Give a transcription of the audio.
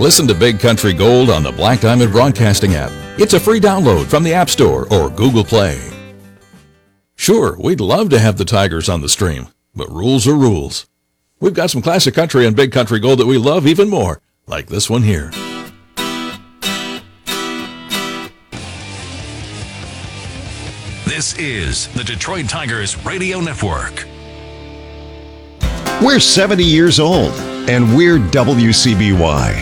Listen to Big Country Gold on the Black Diamond Broadcasting app. It's a free download from the App Store or Google Play. Sure, we'd love to have the Tigers on the stream, but rules are rules. We've got some classic country and Big Country Gold that we love even more, like this one here. This is the Detroit Tigers Radio Network. We're 70 years old, and we're WCBY.